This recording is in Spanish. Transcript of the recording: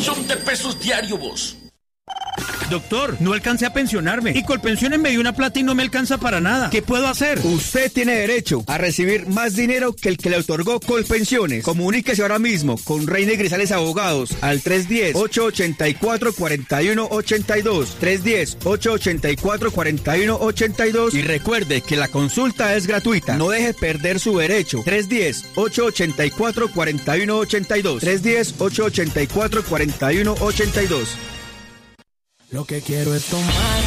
1.000.000 diario, vos. Doctor, no alcancé a pensionarme y Colpensiones me dio una plata y no me alcanza para nada. ¿Qué puedo hacer? Usted tiene derecho a recibir más dinero que el que le otorgó Colpensiones. Comuníquese ahora mismo con Reina y Grisales Abogados al 310-884-4182. 310-884-4182 y recuerde que la consulta es gratuita. No deje perder su derecho. 310-884-4182. 310-884-4182. Lo que quiero es tomar